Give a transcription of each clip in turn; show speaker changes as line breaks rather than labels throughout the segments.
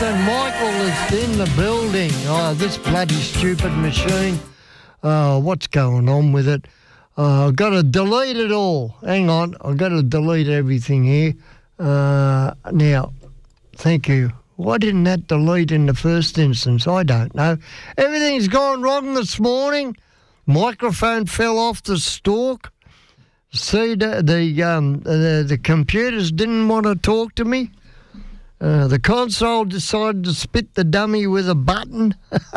and Michael is in the building. Oh, this bloody stupid machine. What's going on with it? I've got to delete it all. Hang on, I've got to delete everything here. Now, thank you. Why didn't that delete in the first instance? I don't know. Everything's gone wrong this morning. Microphone fell off the stalk. See, the computers didn't want to talk to me. The console decided to spit the dummy with a button.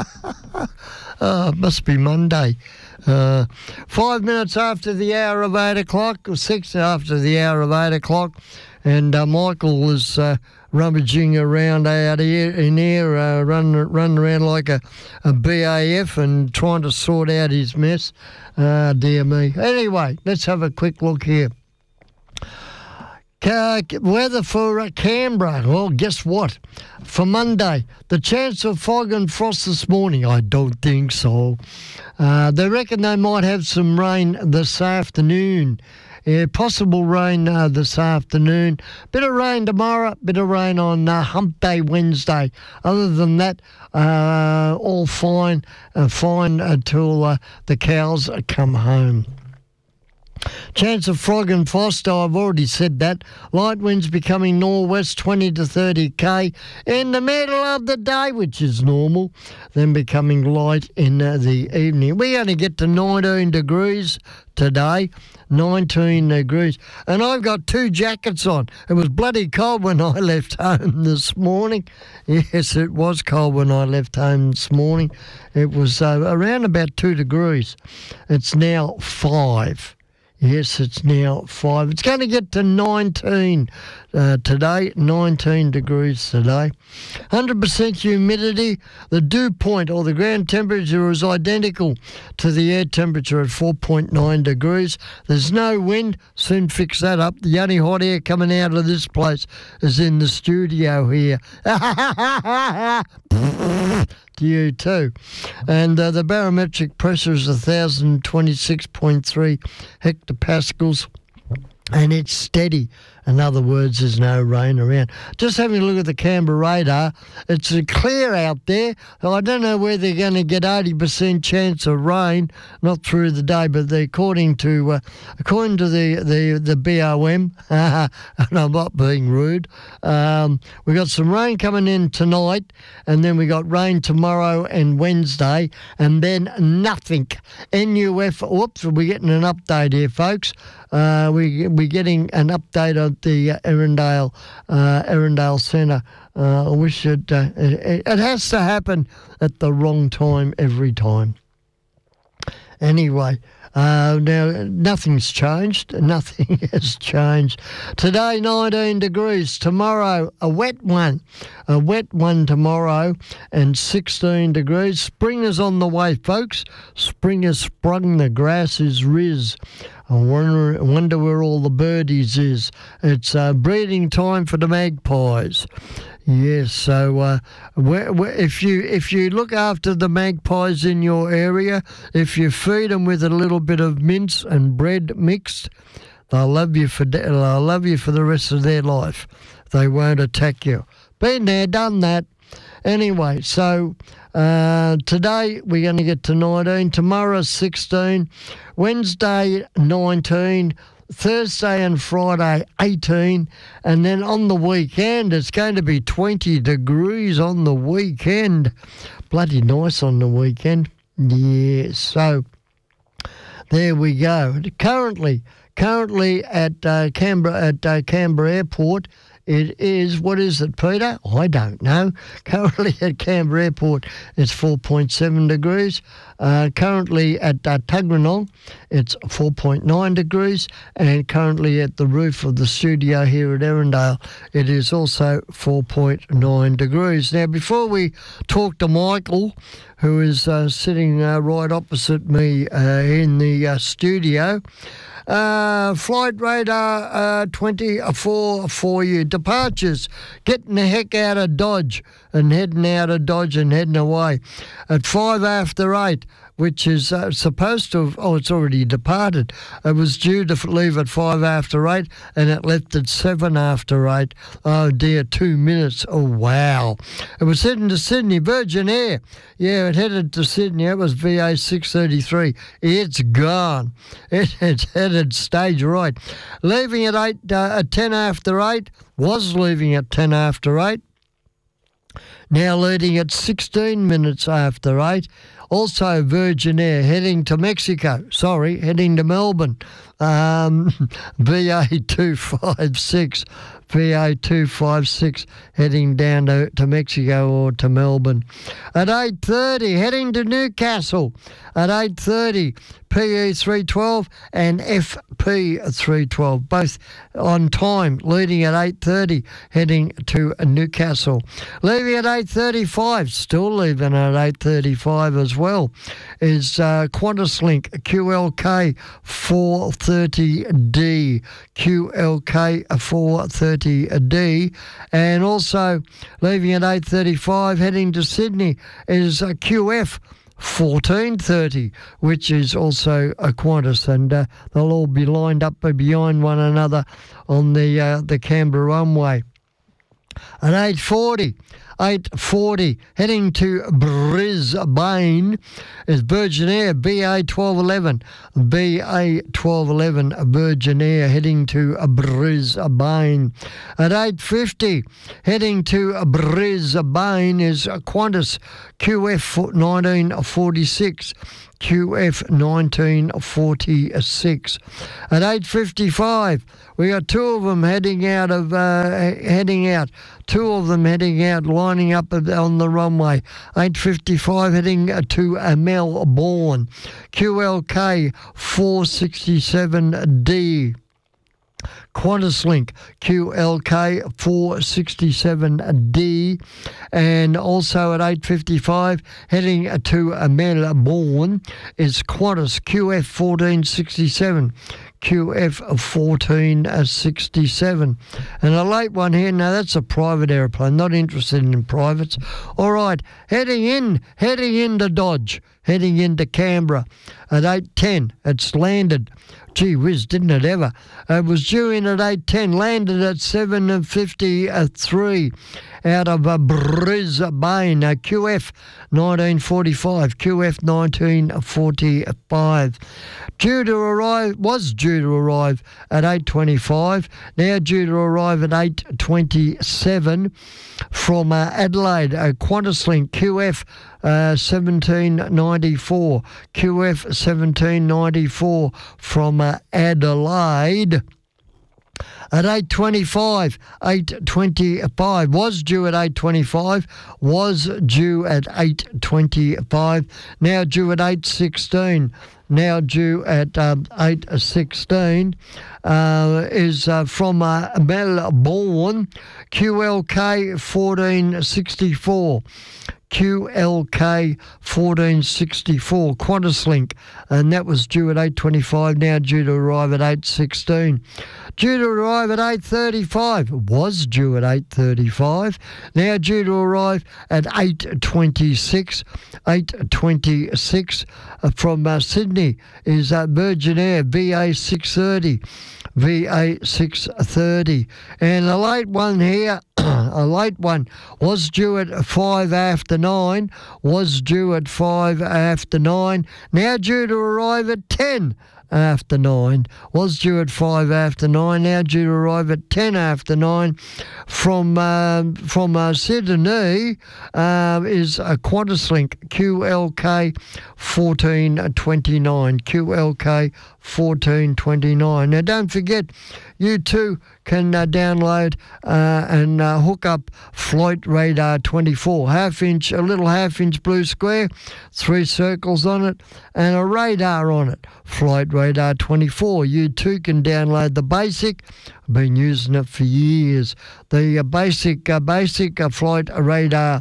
It must be Monday. 5 minutes after the hour of 8 o'clock, or 6 after the hour of 8 o'clock, and Michael was rummaging around out here in here, running around like a BAF and trying to sort out his mess. Dear me. Anyway, let's have a quick look here. Weather for Canberra. Well, guess what? For Monday, the chance of fog and frost this morning, I don't think so. They reckon they might have some rain this afternoon. Possible rain this afternoon. Bit of rain tomorrow, bit of rain on Hump Day Wednesday. Other than that, all fine until the cows come home. Chance of fog and frost, I've already said that. Light winds becoming northwest 20 to 30 k in the middle of the day, which is normal, then becoming light in the evening. We only get to 19 degrees today, 19 degrees, and I've got 2 jackets on. It was bloody cold when I left home this morning. Yes, it was cold when I left home this morning. It was around about 2 degrees. It's now 5. Yes, it's now 5. It's going to get to 19 today, 19 degrees today. 100% humidity. The dew point, or the ground temperature, is identical to the air temperature at 4.9 degrees. There's no wind. Soon fix that up. The only hot air coming out of this place is in the studio here. To you too. And the barometric pressure is 1,026.3 hectopascals, and it's steady. In other words, there's no rain around. Just having a look at the Canberra radar, it's clear out there. I don't know where they're going to get 80% chance of rain, not through the day, but according to the BOM, and I'm not being rude, we got some rain coming in tonight, and then we got rain tomorrow and Wednesday, and then nothing. NUF, whoops, we're getting an update here, folks. We're getting an update on the Erindale Centre. I wish it has to happen at the wrong time every time. Anyway, now nothing's changed. Nothing has changed. Today, 19 degrees. Tomorrow, a wet one tomorrow, and 16 degrees. Spring is on the way, folks. Spring has sprung. The grass is riz. I wonder where all the birdies is. It's breeding time for the magpies. Yes, so if you look after the magpies in your area, if you feed them with a little bit of mince and bread mixed, they'll love you for the rest of their life. They won't attack you. Been there, done that. Anyway, so today we're going to get to 19, tomorrow 16, Wednesday 19, Thursday and Friday 18, and then on the weekend it's going to be 20 degrees on the weekend. Bloody nice on the weekend. Yes, so there we go. Currently at Canberra Airport, it is, what is it, Peter? I don't know. Currently at Canberra Airport, it's 4.7 degrees. Currently at Tuggeranong, it's 4.9 degrees. And currently at the roof of the studio here at Erindale, it is also 4.9 degrees. Now, before we talk to Michael, who is sitting right opposite me in the studio, Flight radar 24 for you. Departures, getting the heck out of Dodge and heading away. At 8:05, which is supposed to have, it's already departed. It was due to leave at 5 after 8, and it left at 7 after 8. Oh dear, 2 minutes. Oh wow. It was heading to Sydney, Virgin Air. Yeah, it headed to Sydney. It was VA 633. It's gone. It's headed stage right. Leaving at 10 after 8. Was leaving at 10 after 8. Now leading at 16 minutes after 8. Also Virgin Air heading to heading to Melbourne. VA 256. VA 256 heading down to Mexico or to Melbourne. At 8:30 heading to Newcastle. At 8:30 PE 312 and FP 312, both on time, leading at 8:30 heading to Newcastle. Leaving at 8:35, still leaving at 8:35 as well, is QantasLink QLK 430D. QLK 430D. And also leaving at 8:35 heading to Sydney is QF 1430, which is also a Qantas, and they'll all be lined up behind one another on the Canberra runway. At 8:40 heading to Brisbane is Virgin Air BA 1211. BA 1211 Virgin Air heading to Brisbane. At 8:50 heading to Brisbane is Qantas QF 1946. QF 1946. At 8:55, we got two of them heading out. Two of them heading out, lining up on the runway. 8:55 heading to Melbourne. QLK 467D. QantasLink QLK 467D, and also at 8:55 heading to Melbourne is Qantas QF 1467. QF 1467. And a late one here, now that's a private aeroplane, not interested in privates. All right, heading into Dodge, heading into Canberra at 8:10. It's landed. Gee whiz, didn't it ever? It was due in at 8:10, landed at 7:53 out of Brisbane. QF 1945. QF 1945. Was due to arrive at 8:25. Now due to arrive at 8:27 from Adelaide. QantasLink QF 1794. QF 1794 from Adelaide. At 8:25, was due at 8:25, was due at 8:25, now due at 8:16. Now due at 8:16 is from Melbourne, QLK 1464. QLK 1464, QantasLink, and that was due at 8:25, now due to arrive at 8:16. Due to arrive at 8:35, was due at 8:35, now due to arrive at 8:26. 8:26 from Sydney is Virgin Air VA 630. VA 630. And a late one here, a late one, was due at 5 after 9, was due at 5 after 9, now due to arrive at 10 after 9, was due at 5 after 9, now due to arrive at 10 after 9. From Sydney is a QantasLink QLK 1429. QLK 1429. Now don't forget, you too can download and hook up Flight Radar 24. A little half-inch blue square, 3 circles on it, and a radar on it. Flight Radar 24. You too can download the basic I've been using it for years. The basic flight radar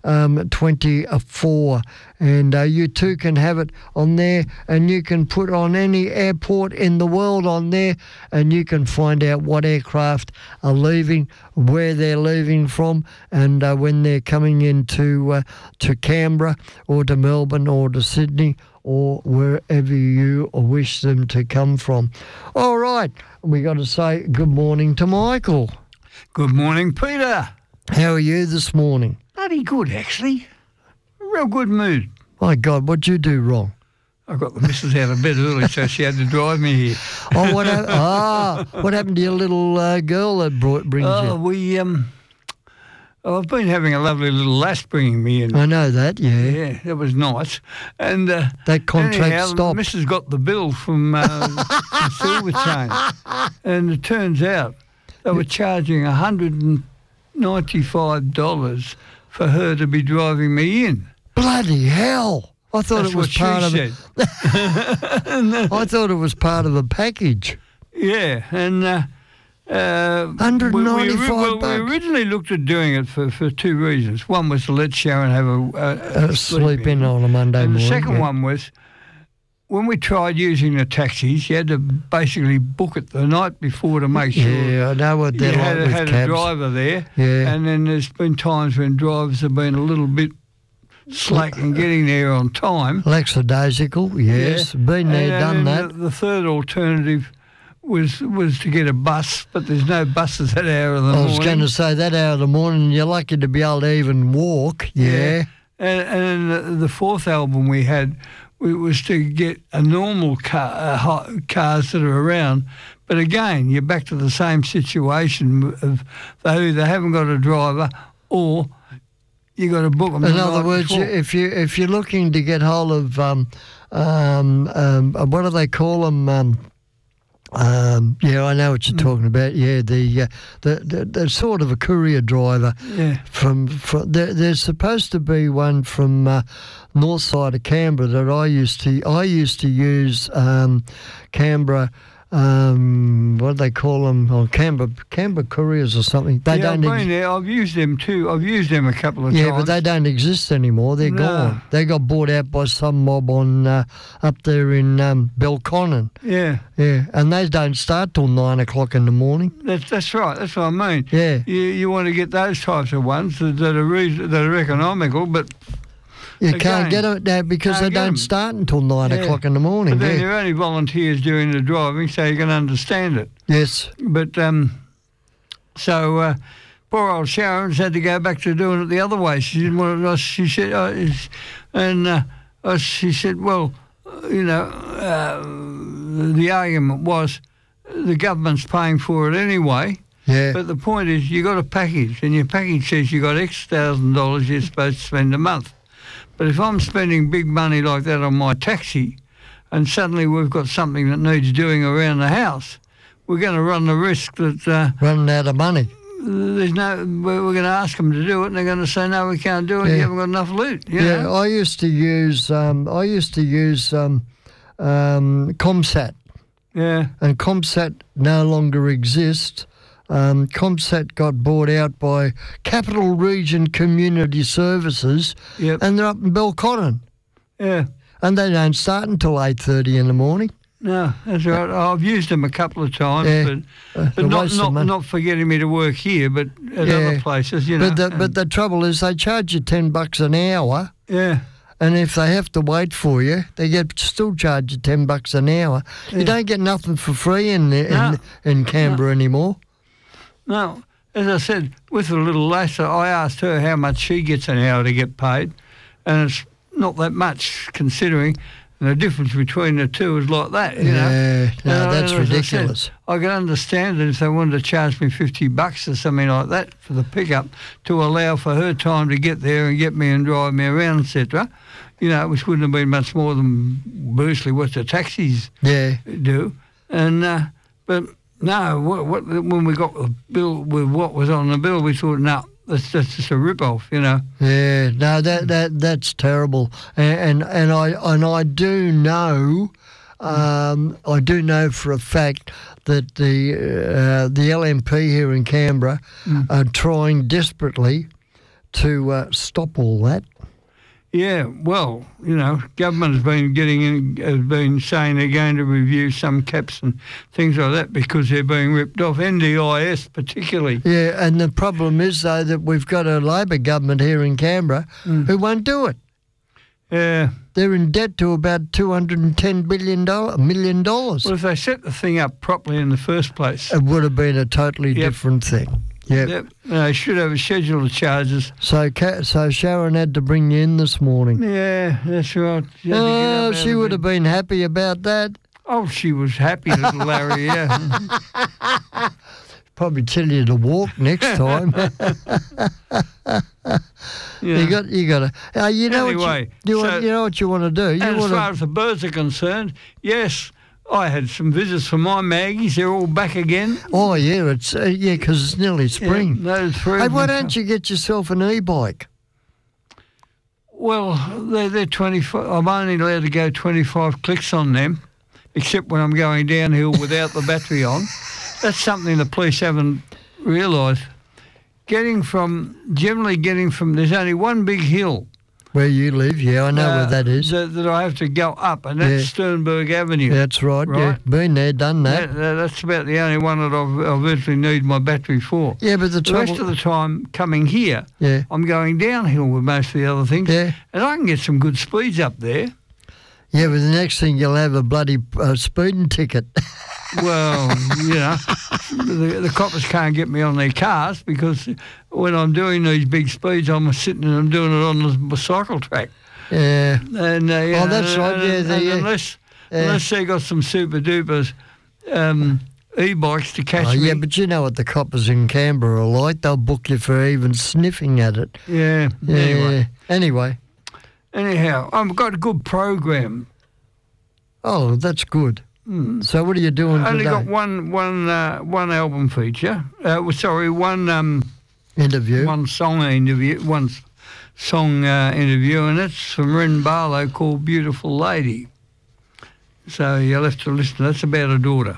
24, and you too can have it on there, and you can put on any airport in the world on there, and you can find out what aircraft are leaving, where they're leaving from, and when they're coming into to Canberra or to Melbourne or to Sydney or wherever you wish them to come from. All right, we got to say good morning to Michael.
Good morning, Peter.
How are you this morning?
Bloody good, actually. Real good mood.
My God, what'd you do wrong?
I got the missus out of bed early, so she had to drive me here.
Oh, what happened to your little girl that brings you?
I've been having a lovely little lass bringing me in.
I know that, yeah.
Yeah, that was nice. And
that contract
anyhow,
stopped.
The missus got the bill from Silver Chain, and it turns out they were charging $195 for her to be driving me in.
Bloody hell! I thought
That's
it was
what
part
she
of.
said.
I thought it was part of the package.
Yeah, and.
$195
we originally looked at doing it for two reasons. One was to let Sharon have a
sleep in on a Monday
and
morning.
The second one was when we tried using the taxis, you had to basically book it the night before to make sure.
Yeah, I know what they're like with
had
cabs.
a driver there.
Yeah.
And then there's been times when drivers have been a little bit slack in getting there on time.
Lackadaisical, yes.
Yeah.
Been there, done that.
The third alternative was to get a bus, but there's no buses that hour of the morning.
I was going to say that hour of the morning, you're lucky to be able to even walk, yeah.
And then the fourth album we had was to get a normal cars that are around, but again, you're back to the same situation of they either haven't got a driver or you got to book them.
In other words, if you're looking to get hold of what do they call them? Yeah, I know what you're talking about. Yeah, the sort of a courier driver.
Yeah.
From there's supposed to be one from north side of Canberra that I used to use Canberra. What do they call them? Oh, Canberra Couriers or something. They
I've
don't.
been there. I've used them too. I've used them a couple of times.
Yeah, but they don't exist anymore. They're gone. They got bought out by some mob on up there in Belconnen.
Yeah.
Yeah, and they don't start till 9 o'clock in the morning.
That's right. That's what I mean.
Yeah.
You want to get those types of ones that are economical, but
You can't get it now because they don't start until 9 o'clock in the morning.
But then they're only volunteers doing the driving, so you can understand it.
Yes.
But poor old Sharon's had to go back to doing it the other way. She didn't want it. She said, she said, well, the argument was the government's paying for it anyway.
Yeah.
But the point is, you got a package, and your package says you got X $1,000 you're supposed to spend a month. But if I'm spending big money like that on my taxi, and suddenly we've got something that needs doing around the house, we're going to run the risk that
running out of money.
We're going to ask them to do it, and they're going to say, "No, we can't do it. You haven't got enough loot." You know?
I used to use ComSat.
Yeah.
And ComSat no longer exists. ComSat got bought out by Capital Region Community Services, and they're up in Belconnen.
Yeah.
And they don't start until 8:30 in the morning.
No, that's right. I've used them a couple of times, but not for getting me to work here, but at other places, you know.
But the trouble is they charge you $10 an hour.
Yeah.
And if they have to wait for you, they still charge you $10 an hour. Yeah. You don't get nothing for free in Canberra anymore.
No, as I said, with the little lass, I asked her how much she gets an hour to get paid, and it's not that much considering the difference between the two is like that, you know.
No, that's ridiculous.
I can understand that if they wanted to charge me $50 or something like that for the pickup to allow for her time to get there and get me and drive me around, etc., you know, which wouldn't have been much more than virtually what the taxis do. And but no, when we got the bill with what was on the bill, we thought, no, that's just a rip-off, you know.
Yeah, no, that's terrible. And I do know I do know for a fact that the LNP here in Canberra are trying desperately to stop all that.
Yeah, well, government has been saying they're going to review some caps and things like that because they're being ripped off, NDIS particularly.
Yeah, and the problem is, though, that we've got a Labor government here in Canberra who won't do it.
Yeah.
They're in debt to about $210 million.
Well, if they set the thing up properly in the first place,
it would have been a totally different thing.
Yep. They should have a schedule of charges.
So Sharon had to bring you in this morning.
Yeah, that's right.
Oh, she would have been happy about that.
Oh, she was happy, little Larry, yeah.
Probably tell you to walk next time. You got to. You know
anyway,
you know what you want to do.
As far as the birds are concerned, yes, I had some visits from my Maggies. They're all back again.
Oh yeah, it's because it's nearly spring.
Yeah, those three.
Hey, why don't you get yourself an e-bike?
Well, they're 25. I'm only allowed to go 25 clicks on them, except when I'm going downhill without the battery on. That's something the police haven't realised. Generally getting from, there's only one big hill.
Where you live, yeah, I know where that is.
That I have to go up, and that's Sternberg Avenue.
That's right, yeah. Been there, done that.
That's about the only one that I virtually need my battery for.
Yeah, but the
rest of the time coming here, I'm going downhill with most of the other things.
Yeah.
And I can get some good speeds up there.
Yeah, but the next thing you'll have a bloody speeding ticket.
Well, the coppers can't get me on their cars because when I'm doing these big speeds, I'm sitting and I'm doing it on the cycle track.
Yeah.
And
that's right. Yeah.
Unless they got some super dupers e-bikes to catch me.
Yeah, but you know what the coppers in Canberra are like. They'll book you for even sniffing at it.
Yeah.
Anyway.
Anyhow, I've got a good program.
Oh, that's good. So what are you doing today?
I only got one album feature. One
interview.
One song interview, and that's from Ren Barlow called "Beautiful Lady." So you'll have to listen. That's about a daughter.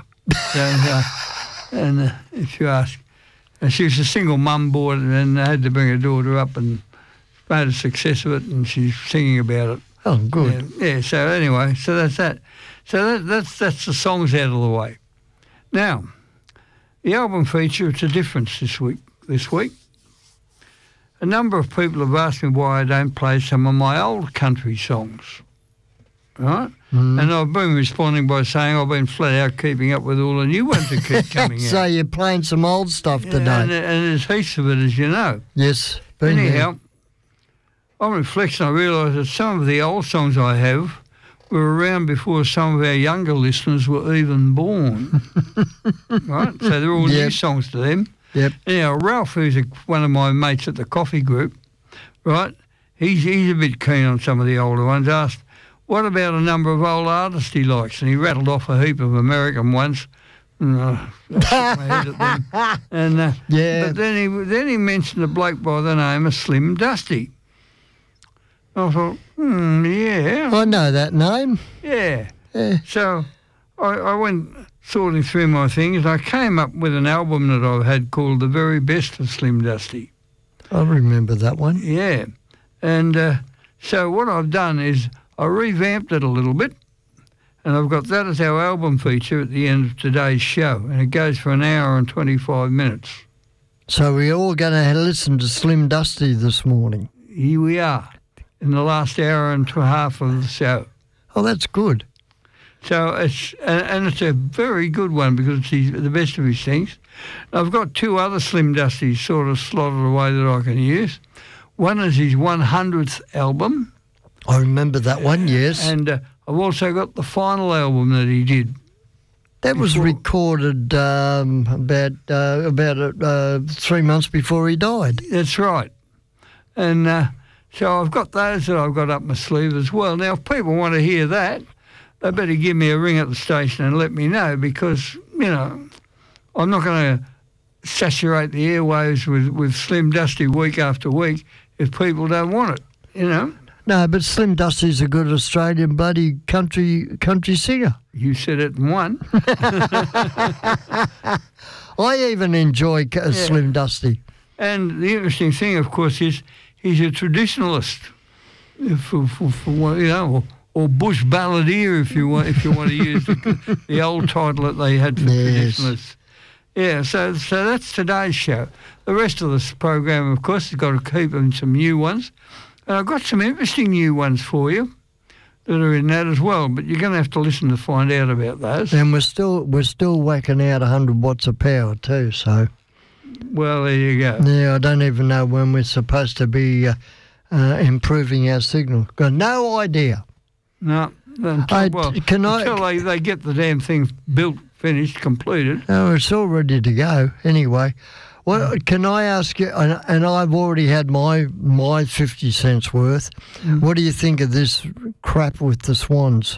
And if you ask, she was a single mum board, and I had to bring her daughter up and made a success of it, and she's singing about it.
Oh, good.
Yeah. So anyway, so that's that. So that's the songs out of the way. Now, the album feature, it's a difference this week. A number of people have asked me why I don't play some of my old country songs, right? And I've been responding by saying I've been flat out keeping up with all the new ones that keep coming out.
So you're playing some old stuff today.
And there's heaps of it, as you know.
Yes.
Anyhow, on reflection, I realise that some of the old songs I have were around before some of our younger listeners were even born. Right? So they're all new songs to them.
Yep.
Anyhow, Ralph, who's one of my mates at the coffee group, right, he's a bit keen on some of the older ones, asked, what about a number of old artists he likes? And he rattled off a heap of American ones. And I shook my head at them. And, But then he mentioned a bloke by the name of Slim Dusty. I thought, yeah.
I know that name.
Yeah. So I went sorting through my things, and I came up with an album that I've had called The Very Best of Slim Dusty.
I remember that one.
Yeah. And so what I've done is I revamped it a little bit, and I've got that as our album feature at the end of today's show, and it goes for an hour and 25 minutes.
So we're all going to listen to Slim Dusty this morning.
Here we are, in the last hour and a half of the show.
Oh, that's good.
So it's a very good one because it's the best of his things. I've got two other Slim Dustys sort of slotted away that I can use. One is his 100th album.
I remember that one, yes.
And I've also got the final album that he did.
That was recorded about 3 months before he died.
That's right. And so I've got those that I've got up my sleeve as well. Now, if people want to hear that, they better give me a ring at the station and let me know because, I'm not going to saturate the airwaves with Slim Dusty week after week if people don't want it,
No, but Slim Dusty's a good Australian bloody country singer.
You said it in one.
I even enjoy Slim Dusty.
And the interesting thing, of course, is he's a traditionalist, or bush balladeer, if you want to use the old title that they had for traditionalists. Yeah, so that's today's show. The rest of this program, of course, has got to keep in some new ones. And I've got some interesting new ones for you that are in that as well, but you're going to have to listen to find out about those.
And we're still whacking out 100 watts of power too, so...
Well, there you go.
Yeah, I don't even know when we're supposed to be improving our signal. Got no idea.
No. Until they get the damn thing built, finished, completed.
Oh, it's all ready to go. Anyway, well, can I ask you, and I've already had my 50 cents worth, what do you think of this crap with the Swans?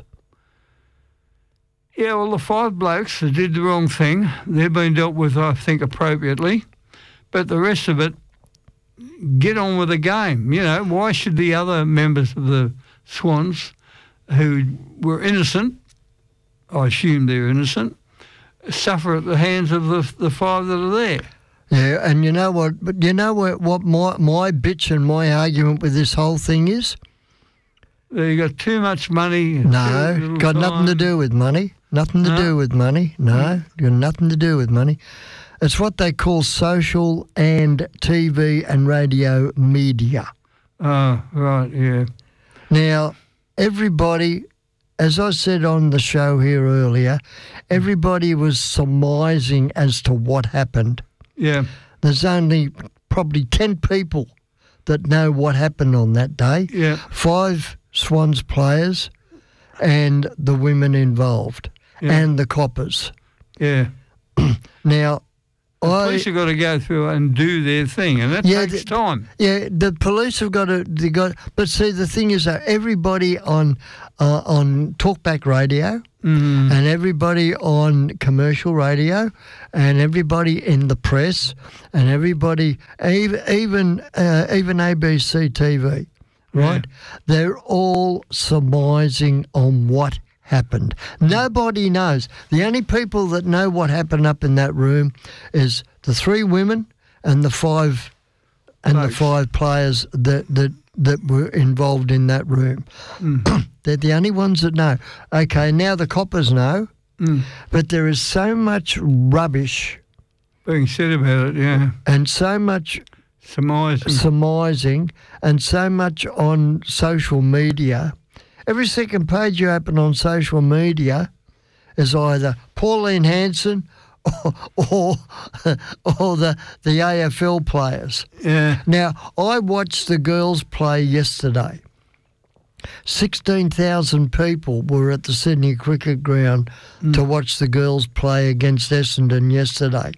Yeah, well, the 5 blokes that did the wrong thing, they've been dealt with, I think, appropriately. But the rest of it, get on with the game. You know, why should the other members of the Swans who were innocent, I assume they're innocent, suffer at the hands of the 5 that are there?
Yeah, and you know what? But you know what my bitch and my argument with this whole thing is?
You got too much money.
No, got nothing to do with money. Nothing to do with money. No, got nothing to do with money. It's what they call social and TV and radio media.
Oh, right, yeah.
Now, everybody, as I said on the show here earlier, everybody was surmising as to what happened.
Yeah.
There's only probably 10 people that know what happened on that day.
Yeah.
5 Swans players and the women involved and the coppers.
Yeah.
Now,
the police have got to go through and do their thing, and that takes time.
Yeah, the police have got to. But see, the thing is that everybody on talkback radio and everybody on commercial radio and everybody in the press and everybody, even ABC TV, right? Yeah. They're all surmising on what happened. Nobody knows. The only people that know what happened up in that room is the 3 women and the 5 players that were involved in that room. They're the only ones that know. Okay, now the coppers know, but there is so much rubbish
being said about it, yeah,
and so much surmising and so much on social media. Every second page you open on social media is either Pauline Hanson or the AFL players.
Yeah.
Now, I watched the girls play yesterday. 16,000 people were at the Sydney Cricket Ground to watch the girls play against Essendon yesterday.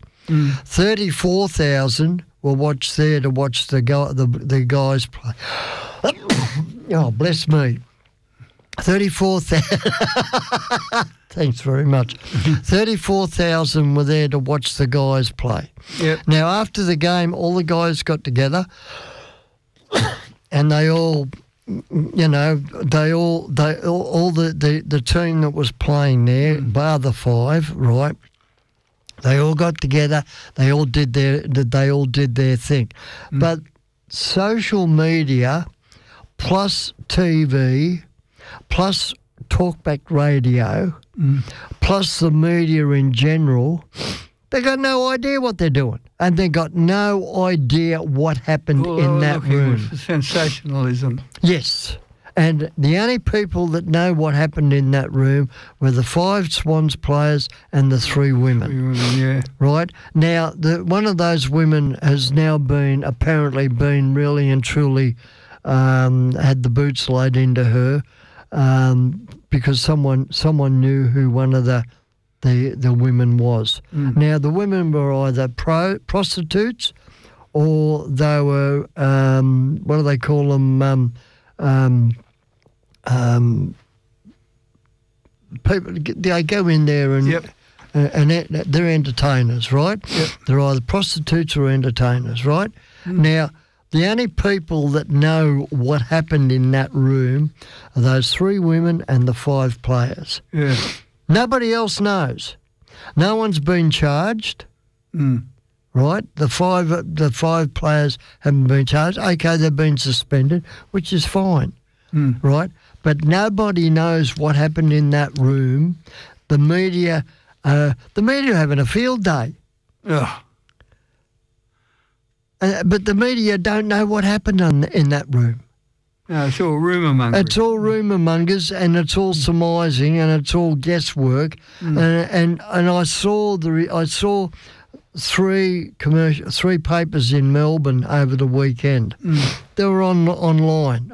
34,000 were watched there to watch the guys play. Oh, bless me. 34,000. Thanks very much. 34,000 were there to watch the guys play.
Yep.
Now, after the game, all the guys got together, and they all, you know, the team that was playing there, bar the 5, right? They all got together. They all did their thing. But social media, plus TV, plus talkback radio, plus the media in general, they got no idea what they're doing. And they got no idea what happened in that room.
Sensationalism.
Yes. And the only people that know what happened in that room were the 5 Swans players and the 3 women.
Yeah.
Right? Now, one of those women has now apparently been really and truly had the boots laid into her. Because someone knew who one of the women was. Now, the women were either prostitutes or they were, what do they call them, people, they go in there and they're entertainers, right?
Yep.
They're either prostitutes or entertainers, right? Now, The only people that know what happened in that room are those 3 women and the 5 players.
Yeah.
Nobody else knows. No one's been charged, right? The five players haven't been charged. Okay, they've been suspended, which is fine, right? But nobody knows what happened in that room. The media are having a field day.
Ugh.
But the media don't know what happened in that room.
No, it's all rumour mongering.
It's all rumour mongers, and it's all surmising, and it's all guesswork. And I saw 3 papers in Melbourne over the weekend. They were online,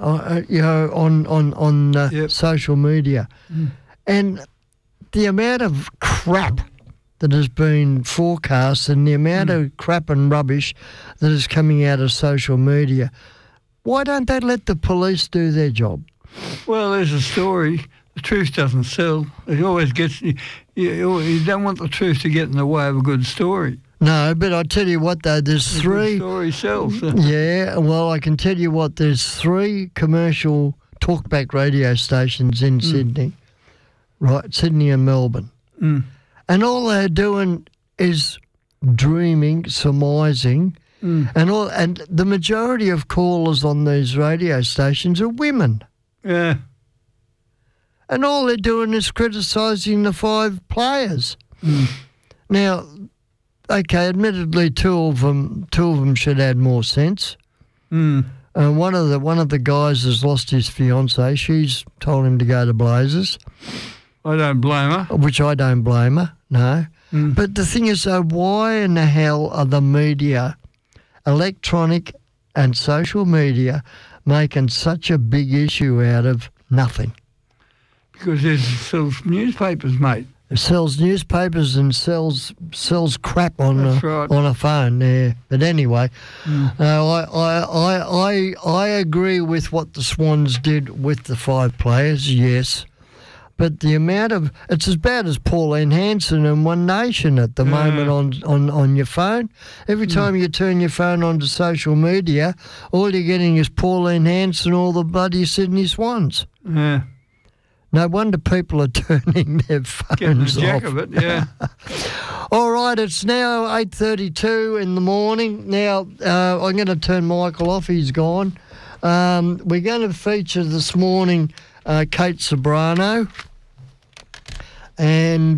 on social media, and the amount of crap that has been forecast and the amount of crap and rubbish that is coming out of social media. Why don't they let the police do their job?
Well, there's a story. The truth doesn't sell. It always gets... You don't want the truth to get in the way of a good story.
No, but I tell you what, though, there's 3...
Good story sells.
Yeah, well, I can tell you what, there's 3 commercial talkback radio stations in Sydney, right? Sydney and Melbourne. And all they're doing is dreaming, surmising, and the majority of callers on these radio stations are women.
Yeah.
And all they're doing is criticising the 5 players. Now, okay, admittedly, two of them should add more sense. One of the guys has lost his fiancée. She's told him to go to Blazers.
I don't blame her.
Which I don't blame her, no. But the thing is, though, why in the hell are the media, electronic and social media, making such a big issue out of nothing?
Because it sells newspapers, mate.
It sells newspapers and sells crap on a phone there. But anyway, I agree with what the Swans did with the 5 players, yes. But the amount of... It's as bad as Pauline Hanson and One Nation at the moment on your phone. Every time you turn your phone onto social media, all you're getting is Pauline Hanson, all the bloody Sydney Swans.
Yeah.
No wonder people are turning their phones
Getting the jack
off.
of it, yeah.
All right, it's now 8:32 in the morning. Now, I'm going to turn Michael off. He's gone. We're going to feature this morning Kate Sobrano, and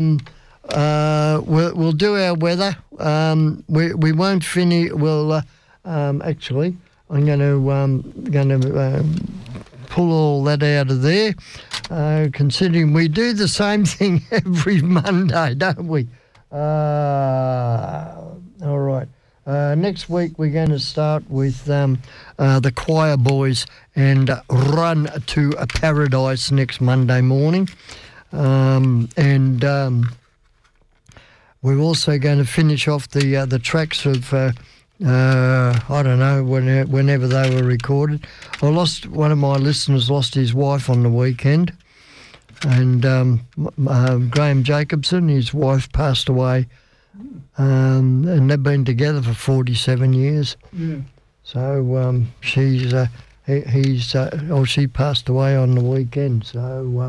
we'll do our weather. We won't finish. We'll actually, I'm going to pull all that out of there. Considering we do the same thing every Monday, don't we? All right. Next week we're going to start with the Choir Boys and Run to Paradise next Monday morning. And we're also going to finish off the tracks of, I don't know, whenever they were recorded. One of my listeners lost his wife on the weekend. And Graham Jacobson, his wife passed away. And they've been together for 47 years.
Yeah.
So she passed away on the weekend. So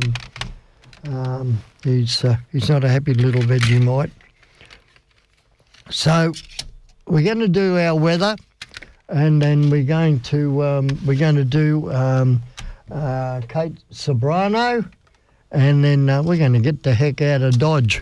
he's not a happy little Vegemite. So we're going to do our weather, and then we're going to do Kate Sobrano. And then we're going to get the heck out of Dodge.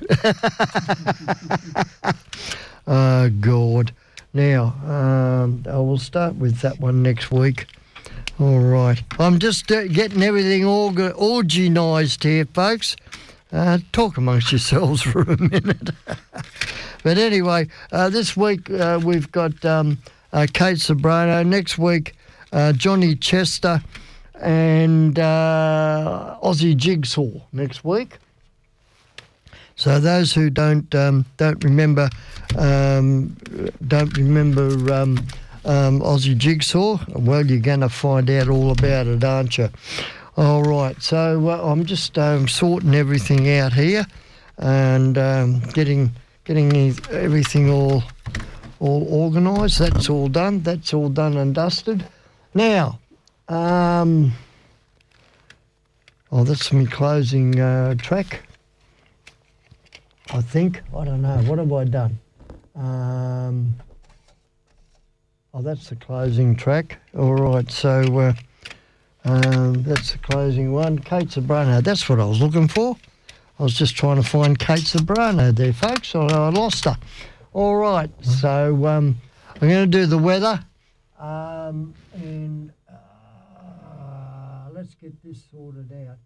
Oh, God. Now, I will start with that one next week. All right. I'm just getting everything organised here, folks. Talk amongst yourselves for a minute. But anyway, this week we've got Kate Sobrano. Next week, Johnny Chester and Aussie Jigsaw next week. So those who don't remember Aussie Jigsaw, well, you're going to find out all about it, aren't you? All right. So I'm just sorting everything out here and getting everything all all organised. That's all done. That's all done and dusted. Now, that's my closing track, I think. I don't know. What have I done? That's the closing track. All right, so that's the closing one. Kate Sobrano, that's what I was looking for. I was just trying to find Kate Sobrano there, folks. I lost her. All right, so I'm going to do the weather. And let's get this sorted out.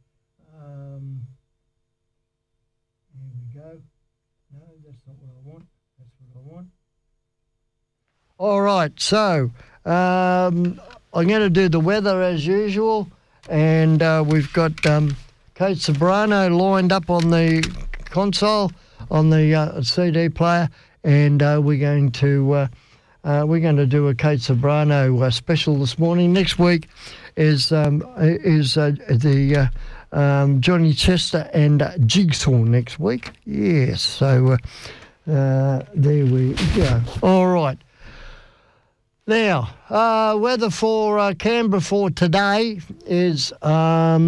Here we go. No, that's not what I want. That's what I want. All right, so I'm going to do the weather as usual, and we've got Kate Sobrano lined up on the console on the CD player, and we're going to do a Kate Sobrano special this morning. Next week is the Johnny Chester and Jigsaw next week. Yes, so there we go. All right. Now, weather for Canberra for today is a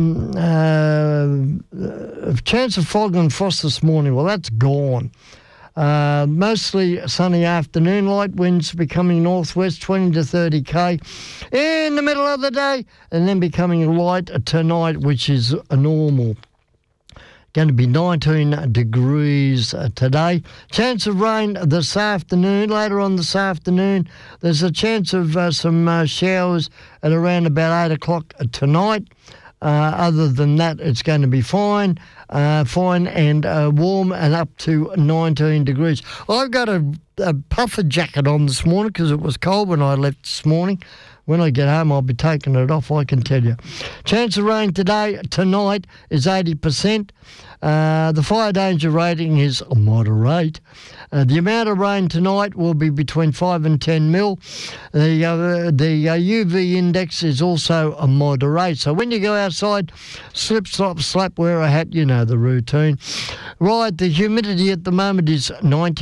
chance of fog and frost this morning. Well, that's gone. Mostly sunny afternoon, light winds becoming northwest 20 to 30 k in the middle of the day, and then becoming light tonight, which is a normal. Going to be 19 degrees today. Chance of rain this afternoon. Later on this afternoon, there's a chance of some showers at around about 8 o'clock tonight. Other than that, it's going to be fine and warm and up to 19 degrees. I've got a puffer jacket on this morning because it was cold when I left this morning. When I get home, I'll be taking it off, I can tell you. Chance of rain tonight is 80%. The fire danger rating is moderate. The amount of rain tonight will be between 5 and 10 mil. The UV index is also a moderate. So when you go outside, slip, slop, slap, wear a hat, you know the routine. Right, the humidity at the moment is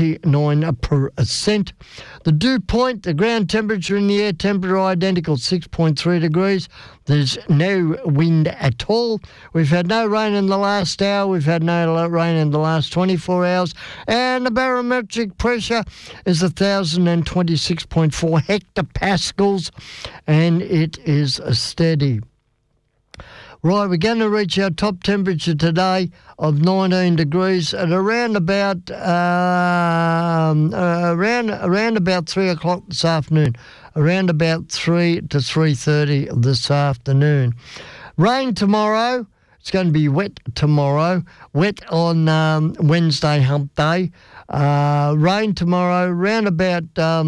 99%. The dew point, the ground temperature and the air temperature are identical, 6.3 degrees. There's no wind at all. We've had no rain in the last hour. We've had no rain in the last 24 hours. And the barometric pressure is 1,026.4 hectopascals, and it is steady. Right, we're going to reach our top temperature today of 19 degrees at around about 3 o'clock this afternoon, around about 3 to 3:30 this afternoon. Rain tomorrow. It's going to be wet tomorrow. Wet on Wednesday, hump day. Rain tomorrow, around about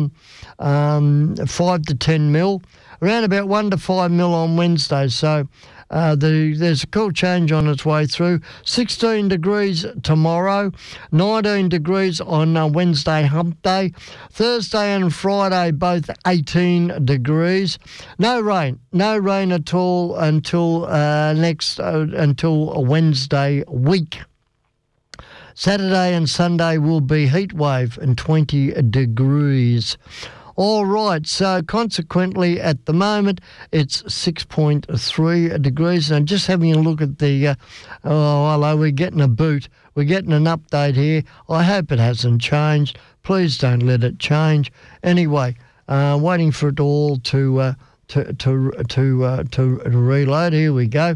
5 to 10 mil. Around about 1 to 5 mil on Wednesday. So there's a cool change on its way through. 16 degrees tomorrow, 19 degrees on Wednesday hump day. Thursday and Friday both 18 degrees. No rain at all until Wednesday week. Saturday and Sunday will be heat wave and 20 degrees. All right, so consequently at the moment it's 6.3 degrees. And I'm just having a look at the, hello, we're getting a boot. We're getting an update here. I hope it hasn't changed. Please don't let it change. Anyway, waiting for it all to reload. Here we go.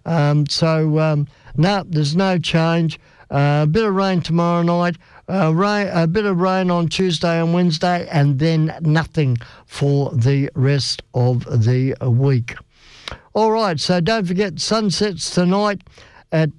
No, there's no change. A bit of rain tomorrow night. A bit of rain on Tuesday and Wednesday, and then nothing for the rest of the week. All right, so don't forget sunsets tonight at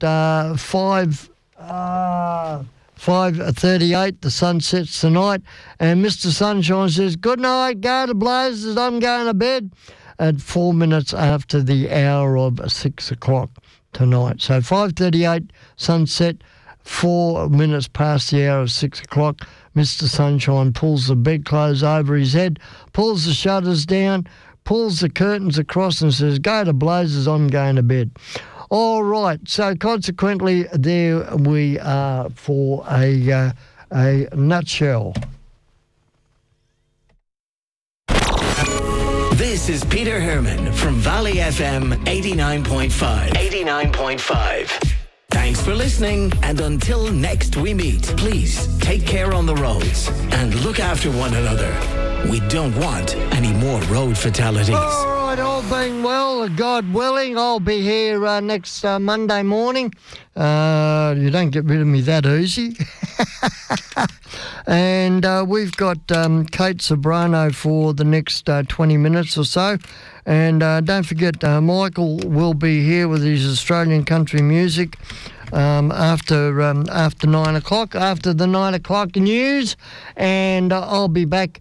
5:38. The sunsets tonight, and Mr. Sunshine says, "Good night, go to blazes. I'm going to bed." At 4 minutes after the hour of 6 o'clock tonight. So 5:38 sunset. 4 minutes past the hour of 6 o'clock, Mr. Sunshine pulls the bedclothes over his head, pulls the shutters down, pulls the curtains across and says, "Go to blazes, I'm going to bed." All right, so consequently, there we are for a nutshell.
This is Peter Herman from Valley FM 89.5. 89.5. Thanks for listening, and until next we meet, please take care on the roads and look after one another. We don't want any more road fatalities.
All right, all being well, God willing, I'll be here next Monday morning. You don't get rid of me that easy. And we've got Kate Sobrano for the next 20 minutes or so. And don't forget, Michael will be here with his Australian country music after 9 o'clock, after the 9 o'clock news. And I'll be back.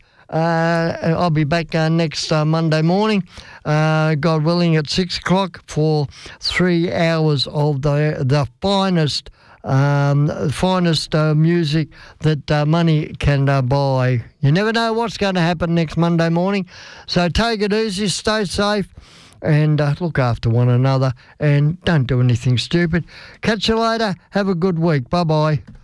Next Monday morning, God willing, at 6 o'clock for 3 hours of the finest music that money can buy. You never know what's going to happen next Monday morning, so take it easy, stay safe, and look after one another, and don't do anything stupid. Catch you later. Have a good week. Bye-bye.